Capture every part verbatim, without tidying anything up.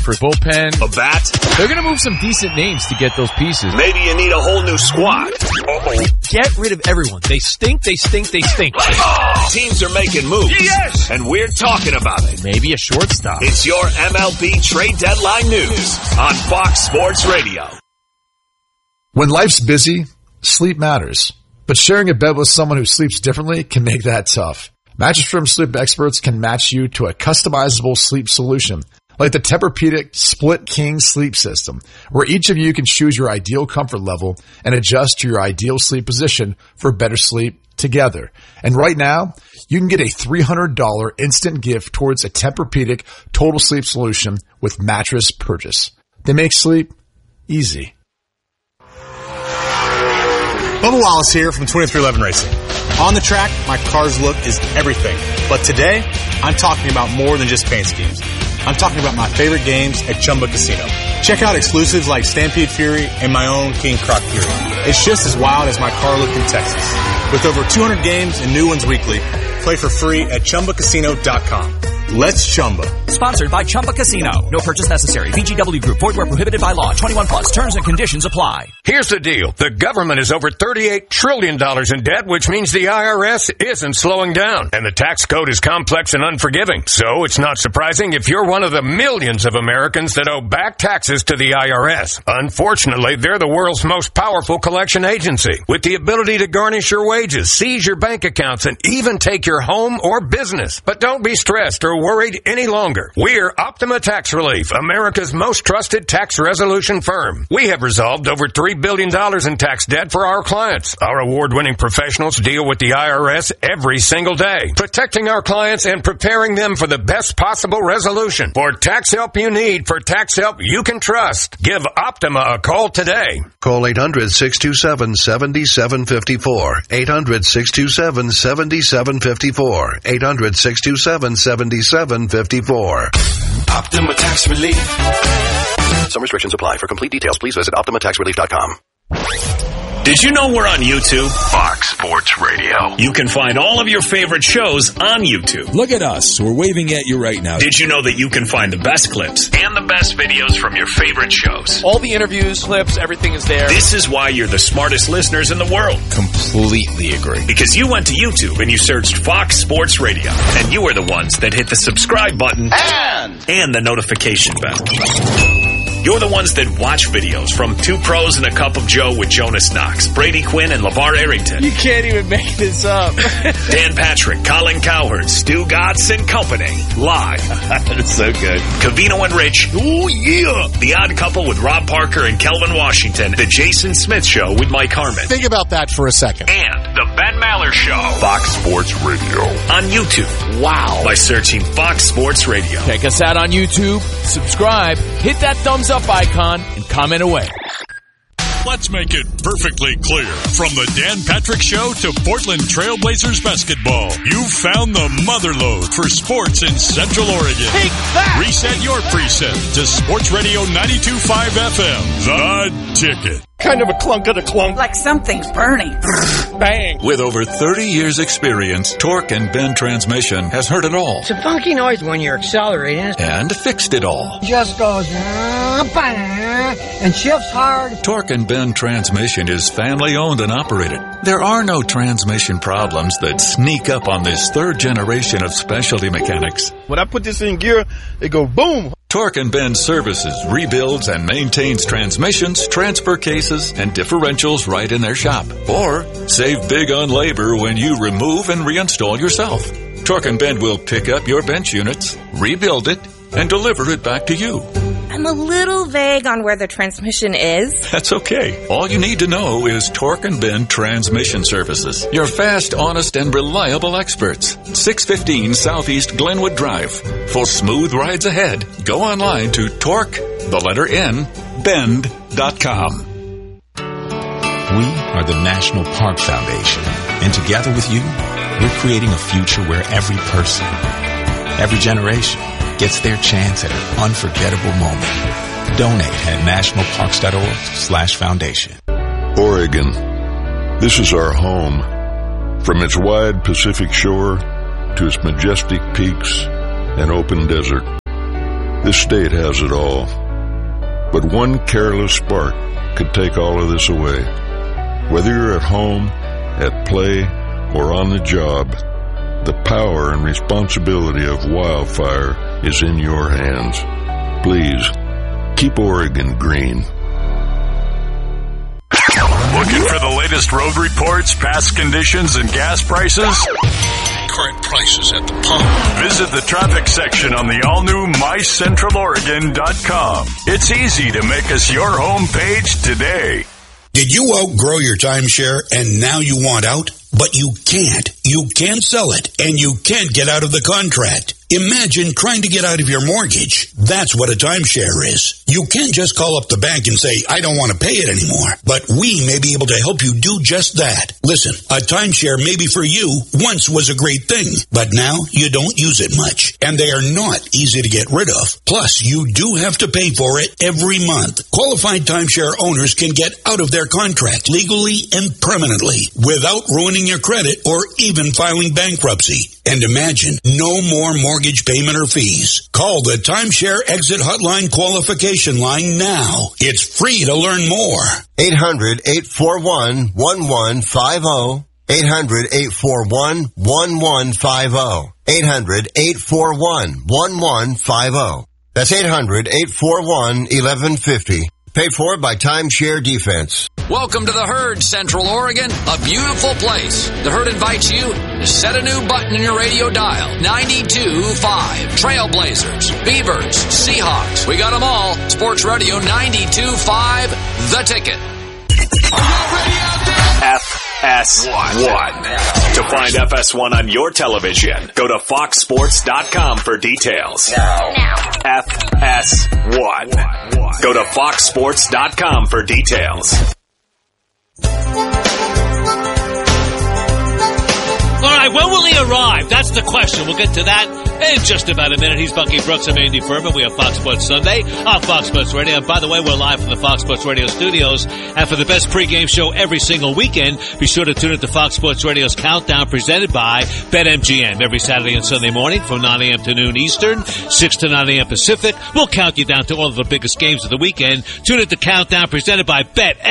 for bullpen, a bat. They're going to move some decent names to get those pieces. Maybe you need a whole new squad. Uh-oh. Get rid of everyone. They stink, they stink, they stink. Oh, teams are making moves. Yes! And we're talking about it. Maybe a shortstop. It's your M L B trade deadline news on Fox Sports Radio. When life's busy, sleep matters. But sharing a bed with someone who sleeps differently can make that tough. Mattress Firm sleep experts can match you to a customizable sleep solution, like the Tempur-Pedic Split King Sleep System, where each of you can choose your ideal comfort level and adjust to your ideal sleep position for better sleep together. And right now, you can get a three hundred dollars instant gift towards a Tempur-Pedic Total Sleep Solution with mattress purchase. They make sleep easy. Bubba Wallace here from twenty-three eleven Racing. On the track, my car's look is everything. But today, I'm talking about more than just paint schemes. I'm talking about my favorite games at Chumba Casino. Check out exclusives like Stampede Fury and my own King Croc Fury. It's just as wild as my car look in Texas. With over two hundred games and new ones weekly, play for free at Chumba Casino dot com. Let's Chumba. Sponsored by Chumba Casino. No purchase necessary. V G W Group. Void where prohibited by law. twenty-one plus. Terms and conditions apply. Here's the deal. The government is over thirty-eight trillion dollars in debt, which means the I R S isn't slowing down. And the tax code is complex and unforgiving. So it's not surprising if you're one of the millions of Americans that owe back taxes to the I R S. Unfortunately, they're the world's most powerful collection agency, with the ability to garnish your wages, seize your bank accounts, and even take your home or business. But don't be stressed or worried any longer. We're Optima Tax Relief, America's most trusted tax resolution firm. We have resolved over three billion dollars in tax debt for our clients. Our award-winning professionals deal with the I R S every single day, protecting our clients and preparing them for the best possible resolution. For tax help you need, for tax help you can trust, give Optima a call today. Call eight hundred, six two seven, seven seven five four. eight hundred, six two seven, seven seven five four. eight hundred, six two seven, seven seven five four. Optima Tax Relief. Some restrictions apply. For complete details, please visit optima tax relief dot com. Did you know we're on YouTube? Fox Sports Radio. You can find all of your favorite shows on YouTube. Look at us. We're waving at you right now. Did you know that you can find the best clips and the best videos from your favorite shows? All the interviews, clips, everything is there. This is why you're the smartest listeners in the world. Completely agree. Because you went to YouTube and you searched Fox Sports Radio. And you were the ones that hit the subscribe button and, and the notification bell. You're the ones that watch videos from Two Pros and a Cup of Joe with Jonas Knox, Brady Quinn, and LeVar Arrington. You can't even make this up. Dan Patrick, Colin Cowherd, Stu Gatz and Company. Live. That's so good. Covino and Rich. Oh, yeah. The Odd Couple with Rob Parker and Kelvin Washington. The Jason Smith Show with Mike Harmon. Think about that for a second. And The Ben Maller Show. Fox Sports Radio. On YouTube. Wow. By searching Fox Sports Radio. Check us out on YouTube. Subscribe. Hit that thumbs up icon and comment away. Let's make it perfectly clear. From the Dan Patrick Show to Portland Trailblazers basketball, you've found the motherlode for sports in Central Oregon. Take that! Reset your preset to Sports Radio ninety-two point five F M, The Ticket. Kind of a clunk of a clunk. Like something's burning. Bang. With over thirty years experience, Torque and Bend Transmission has heard it all. It's a funky noise when you're accelerating. And fixed it all. Just goes, uh, bang, and shifts hard. Torque and Bend Transmission is family owned and operated. There are no transmission problems that sneak up on this third generation of specialty mechanics. When I put this in gear, it goes boom. Torque and Bend services, rebuilds, and maintains transmissions, transfer cases, and differentials right in their shop. Or save big on labor when you remove and reinstall yourself. Torque and Bend will pick up your bench units, rebuild it, and deliver it back to you. I'm a little vague on where the transmission is. That's okay. All you need to know is Torque and Bend Transmission Services. Your fast, honest, and reliable experts. six fifteen Southeast Glenwood Drive. For smooth rides ahead, go online to Torque, the letter N, bend dot com. We are the National Park Foundation, and together with you, we're creating a future where every person, every generation, gets their chance at an unforgettable moment. Donate at nationalparks.org slash foundation. Oregon. This is our home. From its wide Pacific shore to its majestic peaks and open desert. This state has it all. But one careless spark could take all of this away. Whether you're at home, at play, or on the job, the power and responsibility of wildfire is in your hands. Please, keep Oregon green. Looking for the latest road reports, past conditions, and gas prices? Current prices at the pump. Visit the traffic section on the all-new my central oregon dot com. It's easy to make us your home page today. Did you outgrow your timeshare and now you want out? But you can't. You can't sell it, and you can't get out of the contract. Imagine trying to get out of your mortgage. That's what a timeshare is. You can't just call up the bank and say, I don't want to pay it anymore. But we may be able to help you do just that. Listen, a timeshare maybe for you once was a great thing, but now you don't use it much. And they are not easy to get rid of. Plus, you do have to pay for it every month. Qualified timeshare owners can get out of their contract legally and permanently without ruining your credit or even filing bankruptcy. And imagine, no more mortgage payment or fees. Call the Timeshare Exit Hotline qualification line now. It's free to learn more. eight hundred, eight four one, one one five zero. eight hundred, eight four one, one one five zero. eight hundred, eight four one, one one five zero. That's eight hundred, eight four one, one one five zero. Paid for by Timeshare Defense. Welcome to the Herd, Central Oregon, a beautiful place. The Herd invites you to set a new button in your radio dial. ninety-two point five. Trailblazers, Beavers, Seahawks. We got them all. Sports Radio ninety-two point five, The Ticket. F S one. To find F S one on your television, go to fox sports dot com for details. Now. F S one. Go to fox sports dot com for details. All right, when will he arrive? That's the question. We'll get to that in just about a minute. He's Bucky Brooks. I'm Andy Furman. We have Fox Sports Sunday on Fox Sports Radio. And by the way, we're live from the Fox Sports Radio studios. And for the best pregame show every single weekend, be sure to tune in to Fox Sports Radio's Countdown presented by BetMGM. Every Saturday and Sunday morning from nine a.m. to noon Eastern, six to nine a.m. Pacific. We'll count you down to all of the biggest games of the weekend. Tune in to Countdown presented by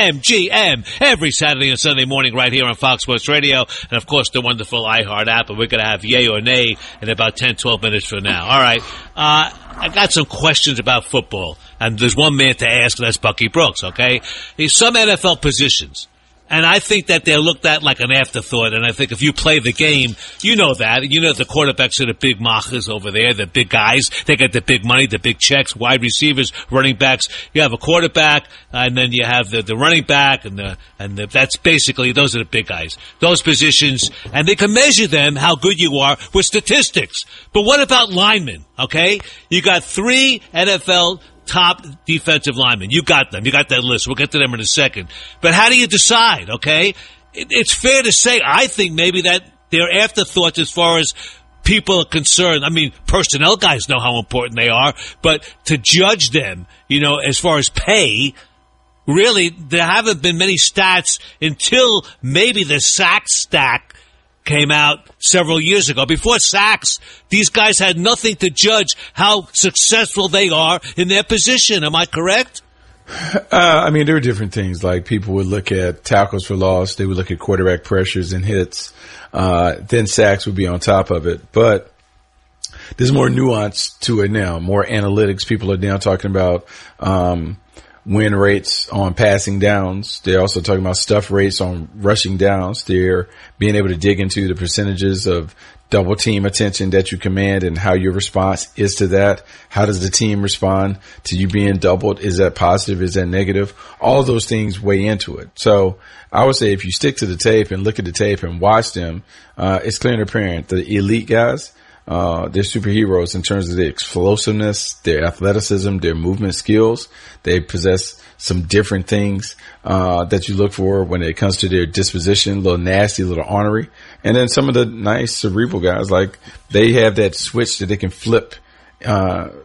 BetMGM every Saturday and Sunday morning right here on Fox Sports Radio. And, of course, the wonderful iHeart app. And we're going to have yay or nay in about ten, twelve minutes from now. All right. Uh, I got some questions about football. And there's one man to ask, and that's Bucky Brooks, okay? There's some N F L positions. And I think that they're looked at like an afterthought. And I think if you play the game, you know that. You know the quarterbacks are the big machas over there, the big guys. They get the big money, the big checks, wide receivers, running backs. You have a quarterback, and then you have the, the running back, and the and the, that's basically, those are the big guys. Those positions, and they can measure them, how good you are, with statistics. But what about linemen, okay? You got three N F L top defensive linemen. You got them. You got that list. We'll get to them in a second. But how do you decide, okay? It, it's fair to say, I think maybe that they're afterthoughts as far as people are concerned. I mean, personnel guys know how important they are, but to judge them, you know, as far as pay, really, there haven't been many stats until maybe the sack stack came out several years ago. Before sacks, these guys had nothing to judge how successful they are in their position. Am I correct? Uh, I mean, there are different things. Like, people would look at tackles for loss. They would look at quarterback pressures and hits. Uh, then sacks would be on top of it. But there's more nuance to it now, more analytics. People are now talking about um, win rates on passing downs. They're also talking about stuff rates on rushing downs. They're being able to dig into the percentages of double team attention that you command and how your response is to that. How does the team respond to you being doubled? Is that positive? Is that negative? All of those things weigh into it. So I would say if you stick to the tape and look at the tape and watch them, uh, it's clear and apparent. The elite guys, Uh, they're superheroes in terms of their explosiveness, their athleticism, their movement skills. They possess some different things uh, that you look for when it comes to their disposition, a little nasty, a little ornery. And then some of the nice cerebral guys, like, they have that switch that they can flip uh,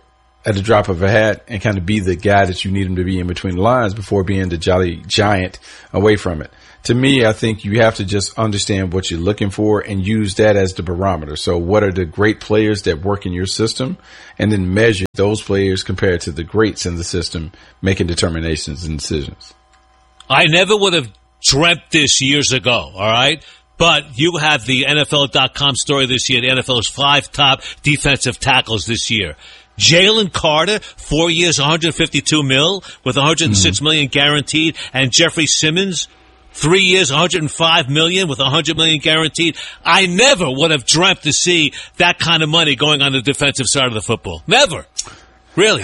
at the drop of a hat and kind of be the guy that you need him to be in between the lines before being the jolly giant away from it. To me, I think you have to just understand what you're looking for and use that as the barometer. So what are the great players that work in your system, and then measure those players compared to the greats in the system, making determinations and decisions. I never would have dreamt this years ago, all right? But you have the N F L dot com story this year. The N F L's five top defensive tackles this year. Jalen Carter, four years, one hundred fifty-two mil with one hundred six mm-hmm. million guaranteed, and Jeffrey Simmons, three years, one hundred five million with one hundred million guaranteed. I never would have dreamt to see that kind of money going on the defensive side of the football. Never. Really.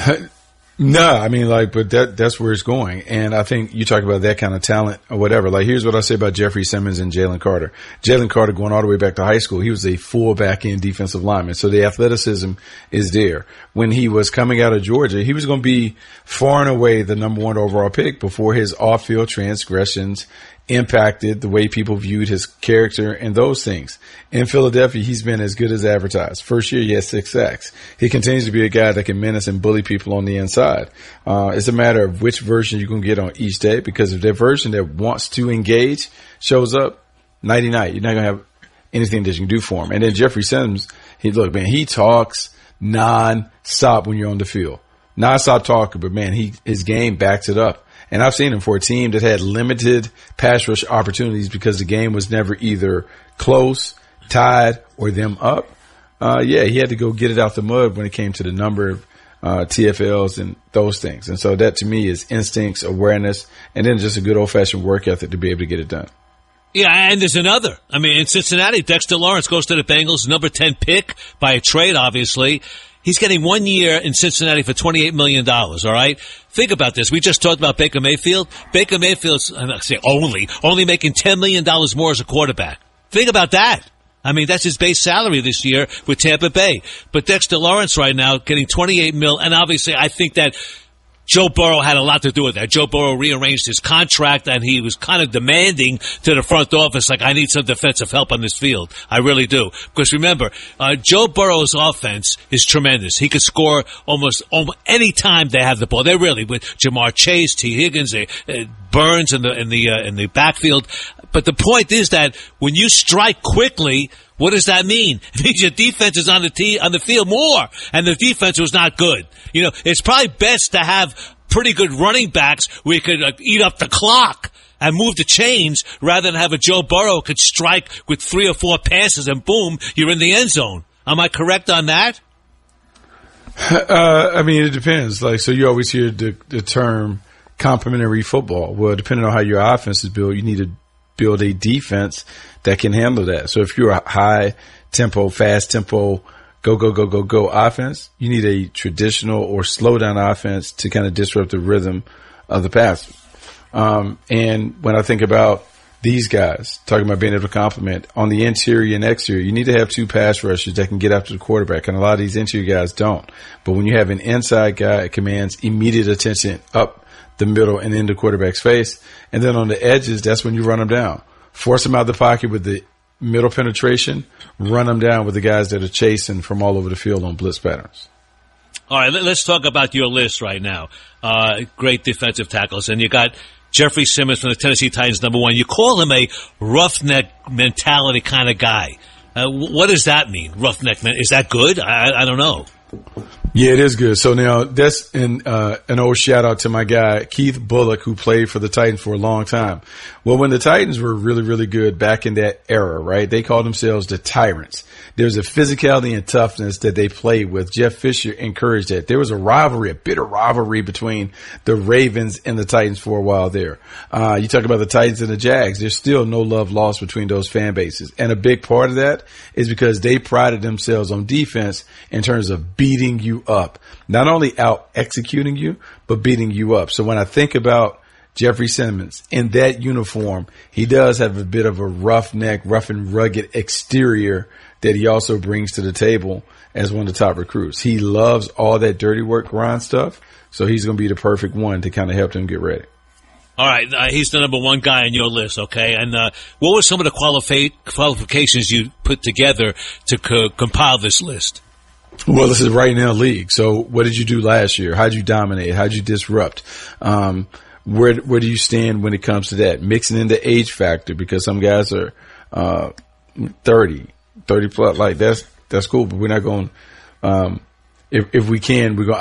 No, I mean, like, but that, that's where it's going. And I think you talk about that kind of talent or whatever. Like, here's what I say about Jeffrey Simmons and Jalen Carter. Jalen Carter, going all the way back to high school, he was a full back end defensive lineman. So the athleticism is there. When he was coming out of Georgia, he was going to be far and away the number one overall pick before his off field transgressions impacted the way people viewed his character and those things. In Philadelphia, he's been as good as advertised. First year, he had six sacks. He continues to be a guy that can menace and bully people on the inside. Uh, it's a matter of which version you can get on each day, because if that version that wants to engage shows up, nighty night, you're not going to have anything that you can do for him. And then Jeffrey Simmons, he look, man, he talks non-stop when you're on the field. Non-stop talker, but man, he his game backs it up. And I've seen him for a team that had limited pass rush opportunities because the game was never either close, tied, or them up. Uh, yeah, he had to go get it out the mud when it came to the number of uh, T F Ls and those things. And so that to me is instincts, awareness, and then just a good old-fashioned work ethic to be able to get it done. Yeah, and there's another. I mean, in Cincinnati, Dexter Lawrence goes to the Bengals, number ten pick by a trade, obviously. He's getting one year in Cincinnati for twenty-eight million dollars, all right? Think about this. We just talked about Baker Mayfield. Baker Mayfield's, I'm not saying only, only making ten million dollars more as a quarterback. Think about that. I mean, that's his base salary this year with Tampa Bay. But Dexter Lawrence right now getting twenty-eight mil, and obviously I think that Joe Burrow had a lot to do with that. Joe Burrow rearranged his contract, and he was kind of demanding to the front office, like, I need some defensive help on this field. I really do. Because remember, uh, Joe Burrow's offense is tremendous. He could score almost, almost any time they have the ball. They really, with Jamar Chase, T. Higgins, uh, Burns in the, in the, uh, in the backfield. But the point is that when you strike quickly, what does that mean? It means your defense is on the tee, on the field more, and the defense was not good. You know, it's probably best to have pretty good running backs where you could uh, eat up the clock and move the chains rather than have a Joe Burrow could strike with three or four passes and boom, you're in the end zone. Am I correct on that? Uh, I mean, it depends. Like, so you always hear the, the term complementary football. Well, depending on how your offense is built, you need to build a defense that can handle that. So if you're a high tempo, fast tempo, go, go, go, go, go offense, you need a traditional or slow down offense to kind of disrupt the rhythm of the pass. Um, and when I think about these guys, talking about being able to complement on the interior and exterior, you need to have two pass rushers that can get after the quarterback. And a lot of these interior guys don't. But when you have an inside guy, it commands immediate attention up the middle and in the quarterback's face. And then on the edges, that's when you run them down. Force them out of the pocket with the middle penetration, run them down with the guys that are chasing from all over the field on blitz patterns. All right, let's talk about your list right now. Uh, great defensive tackles. And you got Jeffrey Simmons from the Tennessee Titans, number one. You call him a roughneck mentality kind of guy. Uh, what does that mean, roughneck? Is that good? I, I don't know. Yeah, it is good. So now that's an, uh, an old shout out to my guy, Keith Bullock, who played for the Titans for a long time. Well, when the Titans were really, really good back in that era, right, they called themselves the Tyrants. There's a physicality and toughness that they played with. Jeff Fisher encouraged that. There was a rivalry, a bitter rivalry between the Ravens and the Titans for a while there. Uh, you talk about the Titans and the Jags. There's still no love lost between those fan bases. And a big part of that is because they prided themselves on defense in terms of beating you up. Not only out executing you, but beating you up. So when I think about Jeffrey Simmons in that uniform, he does have a bit of a roughneck, rough and rugged exterior that he also brings to the table as one of the top recruits. He loves all that dirty work grind stuff, so he's going to be the perfect one to kind of help him get ready. All right, uh, he's the number one guy on your list, okay? And uh, what were some of the qualifi- qualifications you put together to co- compile this list? Well, this is right now league. So what did you do last year? How did you dominate? How did you disrupt? Um, where where do you stand when it comes to that? Mixing in the age factor, because some guys are uh, thirty, thirty plus. Like that's that's cool, but we're not going. Um, if if we can, we're going.